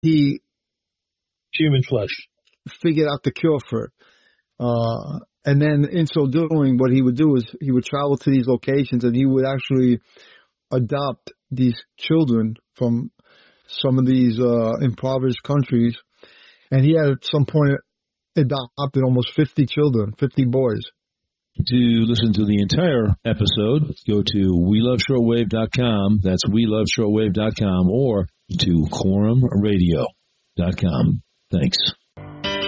he human flesh figured out the cure for it. And then in so doing, what he would do is he would travel to these locations and he would actually adopt these children from some of these impoverished countries. And he had at some point adopted almost 50 children, 50 boys. To listen to the entire episode, go to WeLoveShortwave.com. That's WeLoveShortwave.com or to QuorumRadio.com. Thanks.